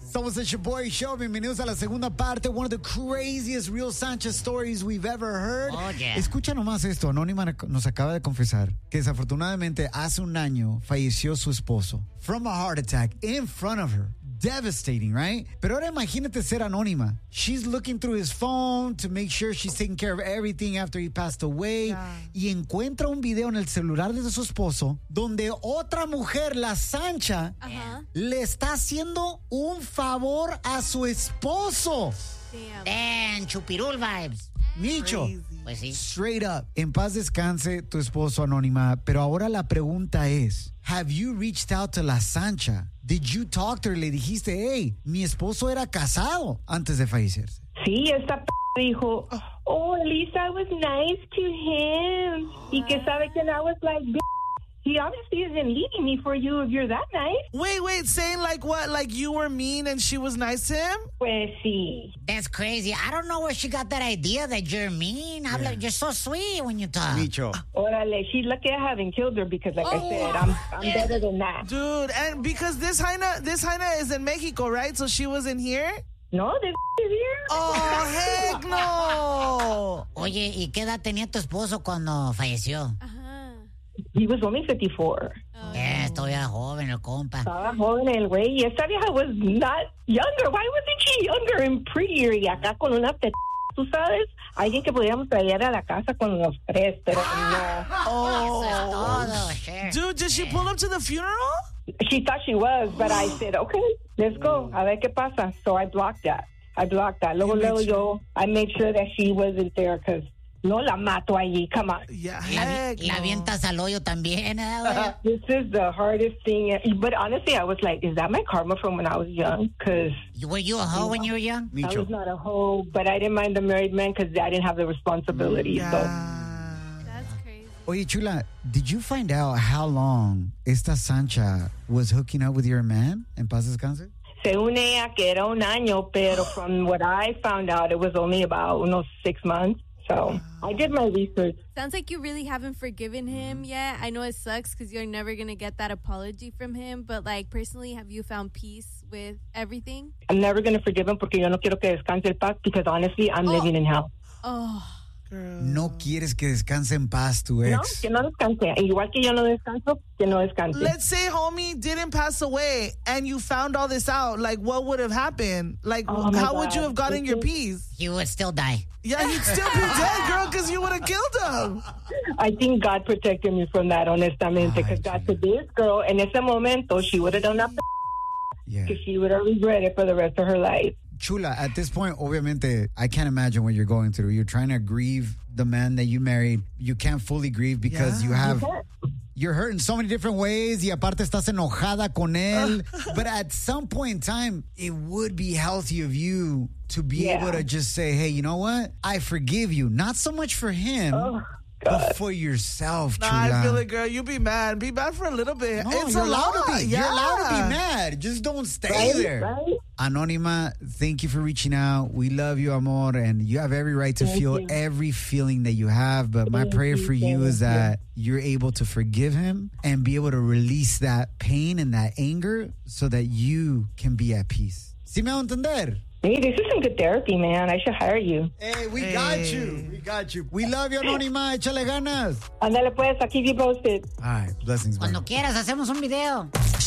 Somos el Shaboy Show. Bienvenidos a la segunda parte. One of the craziest real Sanchez stories we've ever heard. Oh, yeah. Escucha nomás esto. Anónima nos acaba de confesar que desafortunadamente hace un año falleció su esposo from a heart attack in front of her. Devastating, right? Pero ahora imagínate ser Anónima. She's looking through his phone to make sure she's taking care of everything after he passed away. Yeah. Y encuentra un video en el celular de su esposo donde otra mujer, la Sancha, le está haciendo un favor a su esposo. Damn, chupirul vibes. Micho, Crazy. Pues sí. straight up. En paz descanse tu esposo, Anónima. Pero ahora la pregunta es, have you reached out to la Sancha? Did you talk to her? Le dijiste, hey, mi esposo era casado antes de fallecerse. Sí, esta dijo, oh, at least I was nice to him. Y que sabe que I was like, he obviously isn't leaving me for you if you're that nice. Wait, saying like what? Like you were mean and she was nice to him? Pues sí. That's crazy. I don't know where she got that idea that you're mean. You're so sweet when you talk. Micho. Órale, she's lucky I haven't killed her because, like I said, I'm better than that. Dude, and because this Jaina is in Mexico, right? So she wasn't here? No, this is here. Oh, heck no. Oye, ¿y qué edad tenía tu esposo cuando falleció? He was only 54. Todavía joven el compa. Estaba joven el güey. Y esta vieja was not younger. Why wasn't she younger and prettier? Y acá con una tú sabes, alguien que podíamos traer a la casa con los tres, pero no. Todo, sure. Dude, did she pull up to the funeral? She thought she was, but I said, okay, let's go. A ver qué pasa. So I blocked that. Luego, I made sure that she wasn't there because no la mato allí. Come on. Yeah, La heck no. avientas al hoyo también, güey. This is the hardest thing. But honestly, I was like, is that my karma from when I was young? Because Were you a hoe when you were young? I Micho. was not a hoe, but I didn't mind the married man because I didn't have the responsibility. So. That's crazy. Oye, Chula, did you find out how long esta Sancha was hooking up with your man? En paz descanse? Según ella, que era un año, pero from what I found out, it was only about 6 months. So I did my research. Sounds like you really haven't forgiven him yet. I know it sucks because you're never going to get that apology from him. But, like, personally, have you found peace with everything? I'm never going to forgive him porque yo no quiero que descanse el paz because honestly, I'm living in hell. Oh, No quieres que descanse en paz tu No, ex. que no descanse. Igual que yo no descanso, que no descanse. Let's say homie didn't pass away and you found all this out. Like, what would have happened? Like, Oh, my how would you God. have gotten your peace? You would still die. Yeah, he'd still be dead, girl, because you would have killed him. I think God protected me from that, honestamente, because God said, this girl, en ese momento, she would have done that Yeah. because she would have regretted for the rest of her life. Chula, at this point, obviamente, I can't imagine what you're going through. You're trying to grieve the man that you married. You can't fully grieve because Yeah. you have... You're hurt in so many different ways y aparte estás enojada con él. But at some point in time, it would be healthy of you to be Yeah. able to just say, hey, you know what? I forgive you. Not so much for him, Oh, but God. for yourself, Nah, Chula. I feel it, girl. You be mad. Be mad for a little bit. No, it's you're a allowed lot. to be. Yeah. You're allowed to be mad. Just don't stay Right? there. Right? Anónima, thank you for reaching out. We love you, amor, and you have every right to Thank feel you. every feeling that you have. But my Thank prayer you, for you is thank you. that you're able to forgive him and be able to release that pain and that anger so that you can be at peace. ¿Sí me va a entender? Hey, this is some good therapy, man. I should hire you. Hey, we got you. We got you. We love you, Anónima. Échale ganas. Ándale, pues, aquí keep you posted. All right. Blessings, man. Cuando quieras, hacemos un video.